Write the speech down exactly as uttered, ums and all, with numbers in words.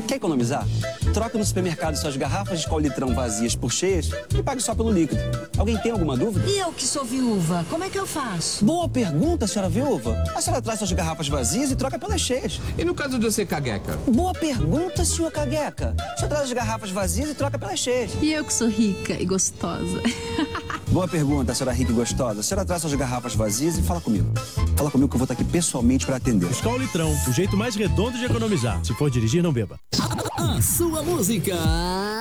Quer economizar? Troca no supermercado suas garrafas de Skol litrão vazias por cheias e pague só pelo líquido. Alguém tem alguma dúvida? E eu que sou viúva, como é que eu faço? Boa pergunta, senhora viúva. A senhora traz suas garrafas vazias e troca pelas cheias. E no caso de eu ser cagueca? Boa pergunta, senhor cagueca. A senhora traz as garrafas vazias e troca pelas cheias. E eu que sou rica e gostosa. Boa pergunta, senhora rica e gostosa. A senhora traz suas garrafas vazias e fala comigo. Fala comigo que eu vou estar aqui pessoalmente para atender. Skol Litrão, o jeito mais redondo de economizar. Se for dirigir, não beba. A sua música